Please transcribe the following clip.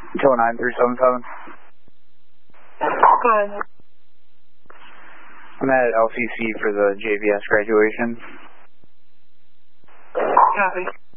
29377. Go ahead. I'm at LCC for the JVS graduation. Copy.